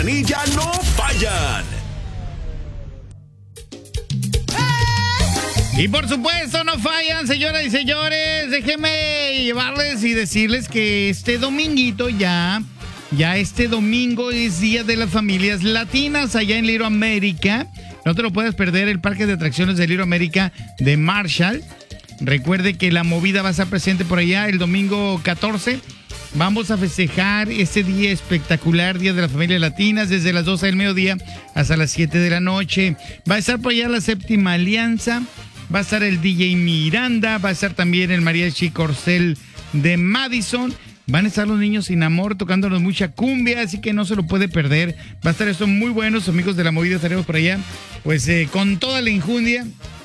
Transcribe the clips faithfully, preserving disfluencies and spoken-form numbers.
Y ya no fallan. Y por supuesto no fallan, señoras y señores. Déjenme llevarles y decirles que este dominguito ya, ya este domingo es Día de las Familias Latinas allá en Little America. No te lo puedes perder, el parque de atracciones de Little America de Marshall. Recuerde que la movida va a estar presente por allá el domingo catorce. Vamos a festejar este día espectacular, Día de las Familias Latinas, desde las doce del mediodía hasta las siete de la noche. Va a estar por allá la Séptima Alianza, va a estar el D J Miranda, va a estar también el Mariachi Corcel de Madison. Van a estar los niños sin amor tocándonos mucha cumbia, así que no se lo puede perder. Va a estar esto muy bueno, amigos de la movida, estaremos por allá, pues eh, con toda la enjundia.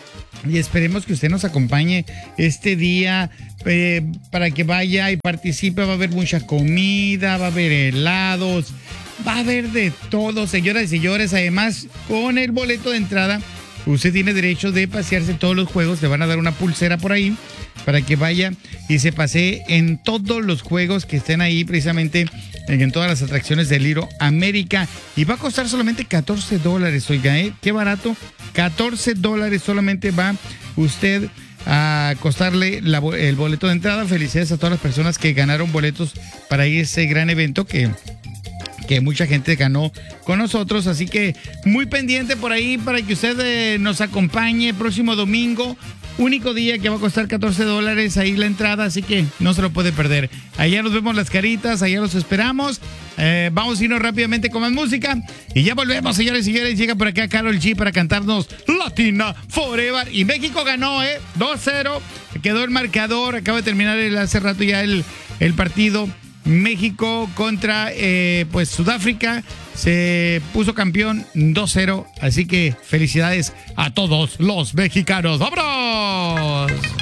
Y esperemos que usted nos acompañe este día eh, para que vaya y participe. Va a haber mucha comida, va a haber helados, va a haber de todo, señoras y señores. Además, con el boleto de entrada, usted tiene derecho de pasearse en todos los juegos. Le van a dar una pulsera por ahí para que vaya y se pasee en todos los juegos que estén ahí, precisamente en todas las atracciones de Little America. Y va a costar solamente catorce dólares, oiga, ¿eh? Qué barato. catorce dólares solamente va usted a costarle la, el boleto de entrada. Felicidades a todas las personas que ganaron boletos para ese gran evento que... que mucha gente ganó con nosotros, así que muy pendiente por ahí para que usted eh, nos acompañe el próximo domingo, único día que va a costar catorce dólares ahí la entrada, así que no se lo puede perder. Allá nos vemos las caritas, allá los esperamos. Eh, vamos a irnos rápidamente con más música y ya volvemos, señores y señores. Llega por acá Karol G para cantarnos Latina Forever y México ganó, eh, dos cero, quedó el marcador, acaba de terminar el, hace rato ya el, el partido. México contra eh, pues Sudáfrica se puso campeón dos cero, así que felicidades a todos los mexicanos. ¡Vámonos!